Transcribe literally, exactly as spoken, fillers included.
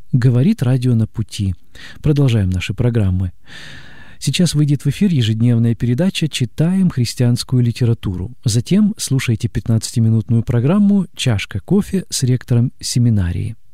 Говорит радио «На пути». Продолжаем наши программы. Сейчас выйдет в эфир ежедневная передача «Читаем христианскую литературу». Затем слушайте пятнадцатиминутную программу «Чашка кофе» с ректором семинарии.